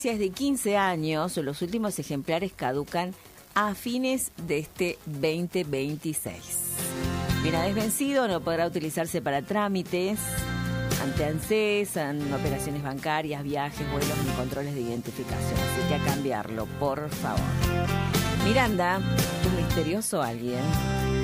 Es de 15 años, los últimos ejemplares caducan a fines de este 2026. Bien desvencido, no podrá utilizarse para trámites ante ANSES, en operaciones bancarias, viajes, vuelos ni controles de identificación. Así que a cambiarlo, por favor. Miranda, un misterioso alguien